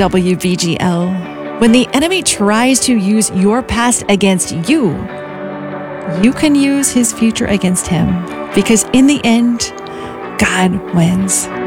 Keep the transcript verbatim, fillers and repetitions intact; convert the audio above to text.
W B G L. When the enemy tries to use your past against you, you can use his future against him, because in the end, God wins.